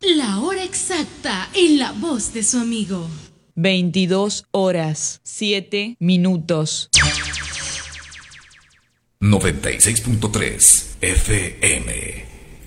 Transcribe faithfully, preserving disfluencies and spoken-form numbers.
La hora exacta en la voz de su amigo. veintidós horas, siete minutos. noventa y seis punto tres F M.